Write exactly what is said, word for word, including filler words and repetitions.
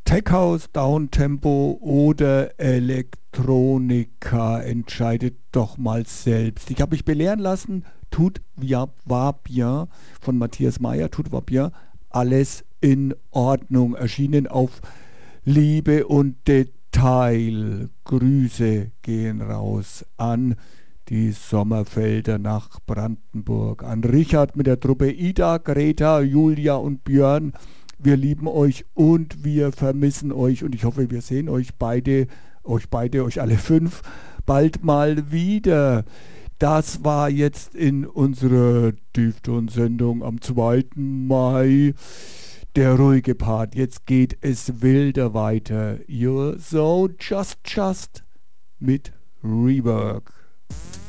Tech House, Downtempo oder Elektronika, entscheidet doch mal selbst. Ich habe mich belehren lassen, Tout va bien von Matthias Meyer, Tout va bien, alles in Ordnung, erschienen auf Liebe und Detail. Grüße gehen raus an die Sommerfelder nach Brandenburg, an Richard mit der Truppe, Ida, Greta, Julia und Björn. Wir lieben euch und wir vermissen euch und ich hoffe, wir sehen euch beide, euch beide, euch alle fünf, bald mal wieder. Das war jetzt in unserer Tiefton-Sendung am zweiten Mai der ruhige Part. Jetzt geht es wilder weiter. You're so just just mit Rework.